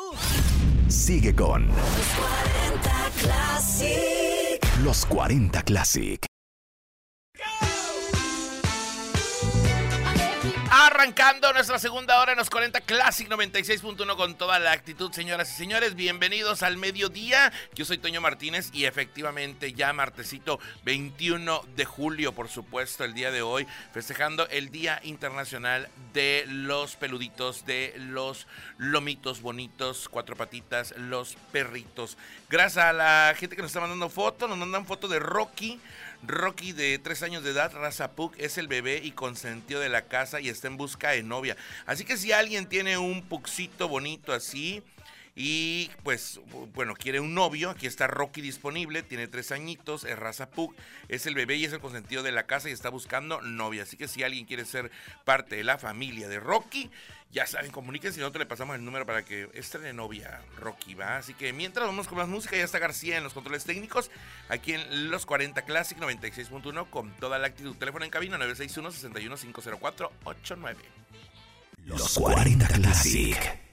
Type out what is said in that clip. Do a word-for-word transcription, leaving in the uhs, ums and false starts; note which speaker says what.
Speaker 1: Sigue con
Speaker 2: Los cuarenta Classic.
Speaker 1: Los cuarenta Classic.
Speaker 3: Arrancando nuestra segunda hora en los cuarenta Classic noventa y seis punto uno con toda la actitud, señoras y señores. Bienvenidos al mediodía. Yo soy Toño Martínez y efectivamente ya martesito veintiuno de julio, por supuesto, el día de hoy, festejando el Día Internacional de los Peluditos, de los lomitos bonitos, cuatro patitas, los perritos. Gracias a la gente que nos está mandando fotos, nos mandan fotos de Rocky. Rocky, de tres años de edad, raza Pug, es el bebé y consentido de la casa y está en busca de novia. Así que si alguien tiene un Pugcito bonito así y pues, bueno, quiere un novio, aquí está Rocky disponible, tiene tres añitos, es raza Pug, es el bebé y es el consentido de la casa y está buscando novia. Así que si alguien quiere ser parte de la familia de Rocky, ya saben, comuníquense y nosotros le pasamos el número para que estrene novia Rocky, ¿va? Así que mientras vamos con más música, ya está García en los controles técnicos, aquí en los cuarenta Classic noventa y seis punto uno con toda la actitud. Teléfono en cabina nueve seis uno, seis uno, cinco cero cuatro, ocho nueve.
Speaker 1: Los cuarenta Classic.